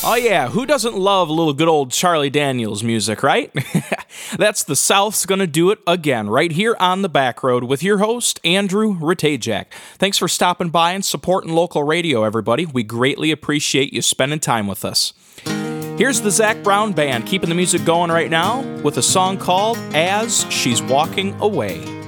Oh yeah, who doesn't love a little good old Charlie Daniels music, right? That's The South's Gonna Do It Again, right here on The Back Road with your host, Andrew Ratajak. Thanks for stopping by and supporting local radio, everybody. We greatly appreciate you spending time with us. Here's the Zac Brown Band keeping the music going right now with a song called As She's Walking Away.